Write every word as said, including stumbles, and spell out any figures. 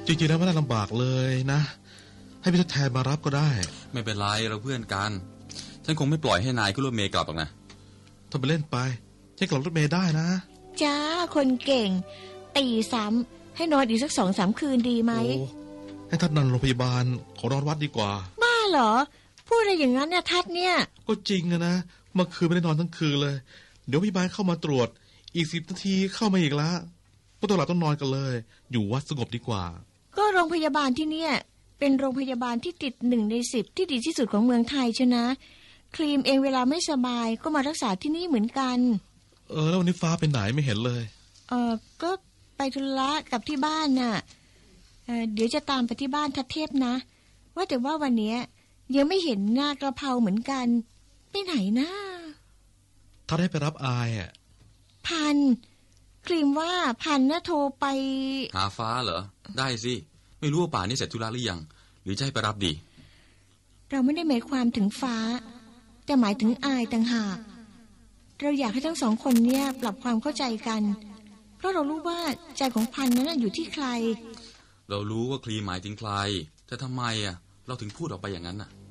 จริงๆแล้วไม่ได้ลำบากเลยนะให้พี่ทดแทนมารับก็ได้ไม่เป็นไรเราเพื่อนกันฉันคงไม่ปล่อยให้นายขึ้นรถเมล์กลับหรอกนะทำไปเล่นไปฉันกลับรถเมล์ได้นะจ้าคนเก่งตีซ้ำให้นอนอีกสักสองสามคืนดีไหมให้ทัดนอนโรงพยาบาลขอนอนวัดดีกว่าบ้าเหรอพูดอะไรอย่างนั้นเนี่ยทัดเนี่ยก็จริงอะนะเมื่อคืนไม่ได้นอนทั้งคืนเลยเดี๋ยวพยาบาลเข้ามาตรวจอีกสิบนาทีเข้ามาอีกแล้วก็ต้องหลับต้องนอนกันเลยอยู่วัดสงบดีกว่าก็โรงพยาบาลที่เนี่ยเป็นโรงพยาบาลที่ติดหนึ่งในสิบที่ดีที่สุดของเมืองไทยใช่นะครีมเองเวลาไม่สบายก็มารักษาที่นี่เหมือนกันเออแล้ววันนี้ฟ้าไปไหนไม่เห็นเลยเออก็ไปธุระกับที่บ้านน่ะ เ, เดี๋ยวจะตามไปที่บ้านทัดเทพนะว่าแต่ว่าวันนี้ยังไม่เห็นหน้ากระเพราเหมือนกันไปไหนนะถ้าได้ไปรับอายอ่ะพันครีมว่าพันน่ะโทรไปหาฟ้าเหรอได้สิไม่รู้ว่าป่านนี้เสร็จธุระหรือยังหรือจะให้ไปรับดีเราไม่ได้หมายความถึงฟ้าแต่หมายถึงอายต่างหากเราอยากให้ทั้งสองคนเนี่ยปรับความเข้าใจกันเพราะเรารู้ว่าใจของพันนั้นอยู่ที่ใครเรารู้ว่าครีมหมายถึงใครแต่ทำไมอ่ะเราถึงพูดออกไปอย่างนั้นน่ะ